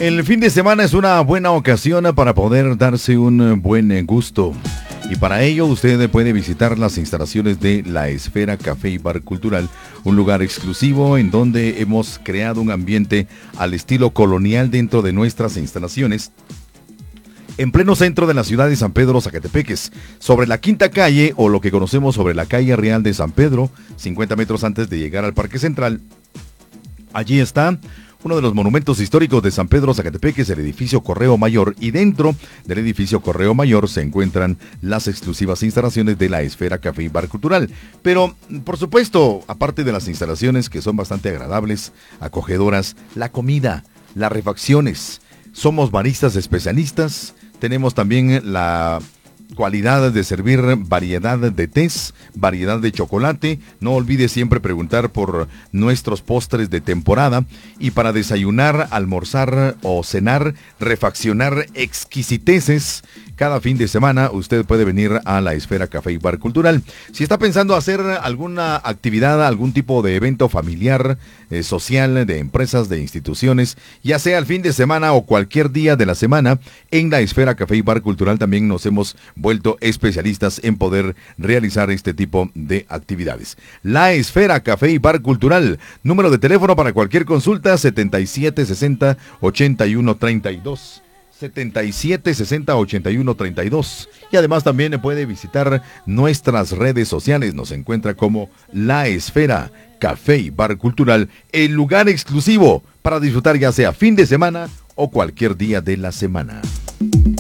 El fin de semana es una buena ocasión para poder darse un buen gusto. Y para ello usted puede visitar las instalaciones de La Esfera Café y Bar Cultural, un lugar exclusivo en donde hemos creado un ambiente al estilo colonial dentro de nuestras instalaciones. En pleno centro de la ciudad de San Pedro, Zacatepeques, sobre la Quinta Calle, o lo que conocemos sobre la Calle Real de San Pedro, 50 metros antes de llegar al Parque Central. Allí está uno de los monumentos históricos de San Pedro, Zacatepeques, el edificio Correo Mayor, y dentro del edificio Correo Mayor se encuentran las exclusivas instalaciones de La Esfera Café y Bar Cultural. Pero, por supuesto, aparte de las instalaciones que son bastante agradables, acogedoras, la comida, las refacciones. Somos baristas especialistas, tenemos también la cualidad de servir variedad de tés, variedad de chocolate. No olvide siempre preguntar por nuestros postres de temporada. Y para desayunar, almorzar o cenar, refaccionar exquisiteces, cada fin de semana usted puede venir a La Esfera Café y Bar Cultural. Si está pensando hacer alguna actividad, algún tipo de evento familiar, social, de empresas, de instituciones, ya sea el fin de semana o cualquier día de la semana, en La Esfera Café y Bar Cultural también nos hemos vuelto especialistas en poder realizar este tipo de actividades. La Esfera Café y Bar Cultural, número de teléfono para cualquier consulta, 7760-8132. 7760-8132. Y además también puede visitar nuestras redes sociales. Nos encuentra como La Esfera Café y Bar Cultural, el lugar exclusivo para disfrutar ya sea fin de semana o cualquier día de la semana.